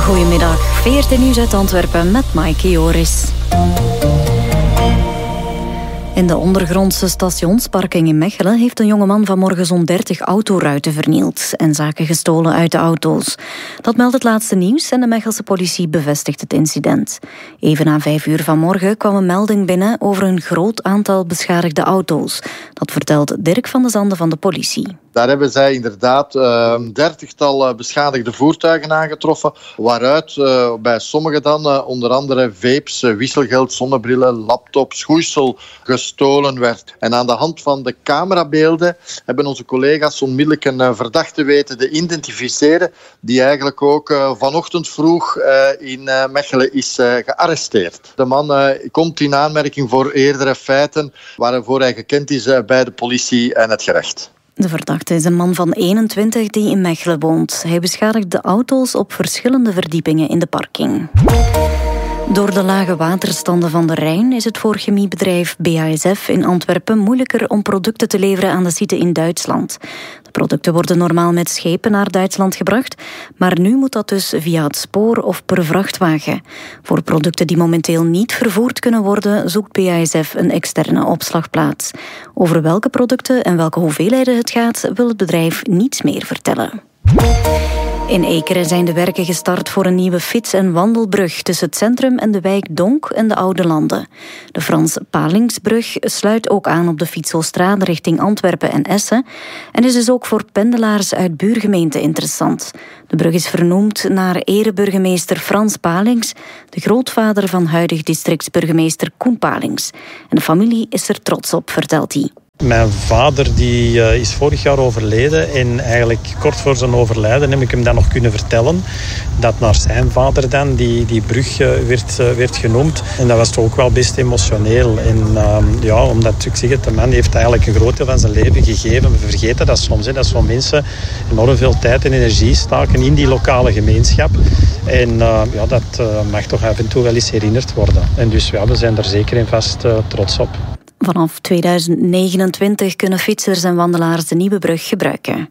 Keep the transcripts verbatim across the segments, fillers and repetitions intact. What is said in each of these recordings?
Goedemiddag, V R T Nieuws uit Antwerpen met Maaike Joris. In de ondergrondse stationsparking in Mechelen heeft een jongeman vanmorgen zo'n dertig autoruiten vernield en zaken gestolen uit de auto's. Dat meldt het laatste nieuws en de Mechelse politie bevestigt het incident. Even na vijf uur vanmorgen kwam een melding binnen over een groot aantal beschadigde auto's. Dat vertelt Dirk van de Zanden van de politie. Daar hebben zij inderdaad een uh, dertigtal uh, beschadigde voertuigen aangetroffen, waaruit uh, bij sommigen dan uh, onder andere vapes, uh, wisselgeld, zonnebrillen, laptops, schoeisel gestolen werd. En aan de hand van de camerabeelden hebben onze collega's onmiddellijk een uh, verdachte weten te identificeren, die eigenlijk ook uh, vanochtend vroeg uh, in uh, Mechelen is uh, gearresteerd. De man uh, komt in aanmerking voor eerdere feiten waarvoor hij gekend is uh, bij de politie en het gerecht. De verdachte is een man van eenentwintig die in Mechelen woont. Hij beschadigt de auto's op verschillende verdiepingen in de parking. Door de lage waterstanden van de Rijn is het voor chemiebedrijf B A S F in Antwerpen moeilijker om producten te leveren aan de site in Duitsland. De producten worden normaal met schepen naar Duitsland gebracht, maar nu moet dat dus via het spoor of per vrachtwagen. Voor producten die momenteel niet vervoerd kunnen worden, zoekt B A S F een externe opslagplaats. Over welke producten en welke hoeveelheden het gaat, wil het bedrijf niets meer vertellen. In Ekeren zijn de werken gestart voor een nieuwe fiets- en wandelbrug tussen het centrum en de wijk Donk en de Oude Landen. De Frans Palingsbrug sluit ook aan op de Fietsostrade richting Antwerpen en Essen en is dus ook voor pendelaars uit buurgemeenten interessant. De brug is vernoemd naar ereburgemeester Frans Palings, de grootvader van huidig districtsburgemeester Koen Palings. En de familie is er trots op, vertelt hij. Mijn vader die, uh, is vorig jaar overleden en eigenlijk kort voor zijn overlijden heb ik hem dan nog kunnen vertellen dat naar zijn vader dan die, die brug uh, werd, uh, werd genoemd. En dat was toch ook wel best emotioneel. En uh, ja, omdat ik zeg het, de man heeft eigenlijk een groot deel van zijn leven gegeven. We vergeten dat soms, hè, dat zo'n mensen enorm veel tijd en energie staken in die lokale gemeenschap. En uh, ja, dat uh, mag toch af en toe wel eens herinnerd worden. En dus ja, we zijn er zeker en vast uh, trots op. Vanaf tweeduizend negenentwintig kunnen fietsers en wandelaars de nieuwe brug gebruiken.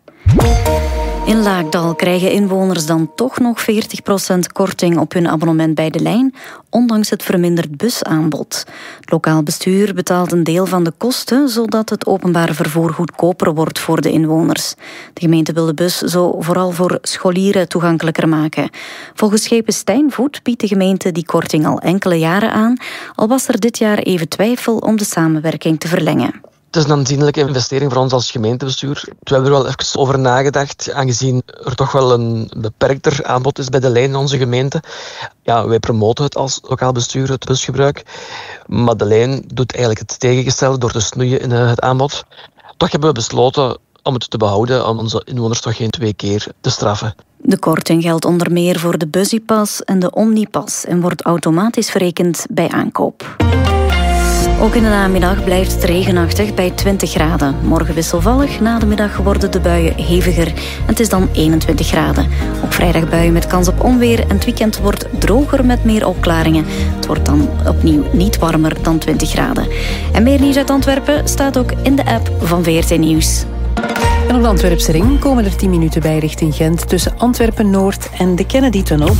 In Laakdal krijgen inwoners dan toch nog veertig procent korting op hun abonnement bij de lijn, ondanks het verminderd busaanbod. Het lokaal bestuur betaalt een deel van de kosten, zodat het openbaar vervoer goedkoper wordt voor de inwoners. De gemeente wil de bus zo vooral voor scholieren toegankelijker maken. Volgens schepen Stijnvoet biedt de gemeente die korting al enkele jaren aan, al was er dit jaar even twijfel om de samenwerking te verlengen. Het is een aanzienlijke investering voor ons als gemeentebestuur. We hebben er wel even over nagedacht, aangezien er toch wel een beperkter aanbod is bij de lijn in onze gemeente. Ja, wij promoten het als lokaal bestuur, het busgebruik. Maar de lijn doet eigenlijk het tegengestelde door te snoeien in het aanbod. Toch hebben we besloten om het te behouden, om onze inwoners toch geen twee keer te straffen. De korting geldt onder meer voor de Busypas en de Omnipas en wordt automatisch verrekend bij aankoop. Ook in de namiddag blijft het regenachtig bij twintig graden. Morgen wisselvallig, na de middag worden de buien heviger. En het is dan eenentwintig graden. Ook vrijdag buien met kans op onweer en het weekend wordt droger met meer opklaringen. Het wordt dan opnieuw niet warmer dan twintig graden. En meer nieuws uit Antwerpen staat ook in de app van V R T Nieuws. En op de Antwerpse ring komen er tien minuten bij richting Gent tussen Antwerpen-Noord en de Kennedy-tunnel.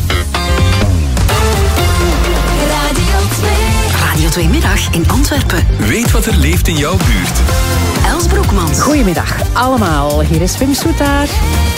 Radio twee Middag in Antwerpen. Weet wat er leeft in jouw buurt. Els Broekmans. Goedemiddag allemaal. Hier is Wim Soetaar.